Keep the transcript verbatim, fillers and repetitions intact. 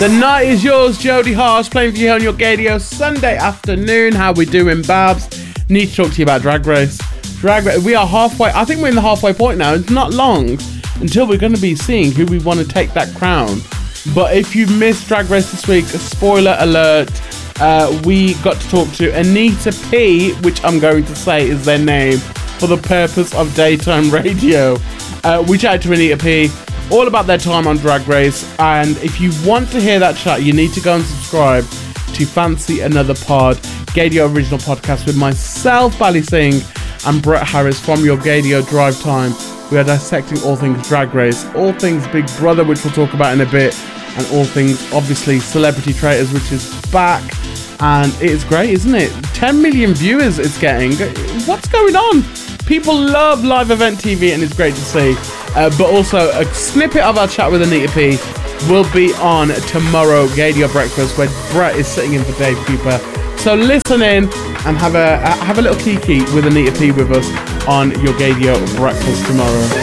The night is yours, Jodie Harsh, playing for you here on your Gadio Sunday afternoon. How we doing, Babs? Need to talk to you about Drag Race. Drag Race. We are halfway. I think we're in the halfway point now. It's not long until we're going to be seeing who we want to take that crown. But if you missed Drag Race this week, spoiler alert, uh, we got to talk to Anita P, which I'm going to say is their name for the purpose of daytime radio. Uh, we chatted to Anita P all about their time on Drag Race, and if you want to hear that chat, you need to go and subscribe to Fancy Another Pod, Gadio original podcast with myself, Bally Singh, and Brett Harris from your Gadio Drive Time. We are dissecting all things Drag Race, all things Big Brother, which we'll talk about in a bit, and all things, obviously, Celebrity Traitors, which is back, and it is great, isn't it? ten million viewers it's getting. What's going on? People love live event T V, and it's great to see. Uh, but also, a snippet of our chat with Anita P will be on tomorrow, Gadio Breakfast, where Brett is sitting in for Dave Cooper. So listen in and have a have a little kiki with Anita P with us on your Gadio Breakfast tomorrow.